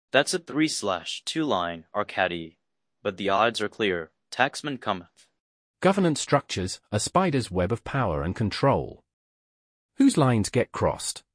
That's a 3/2 line, Arcady. But the odds are clear. Taxman cometh. Governance structures a spider's web of power and control. Whose lines get crossed?